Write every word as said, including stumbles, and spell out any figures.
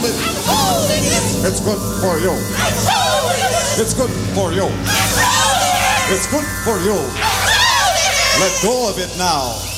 Hold it. Holding it. It's good for you. I'm holding it. It's good for you. I'm holding it. It's good for you. I'm holding it. Let go of it now.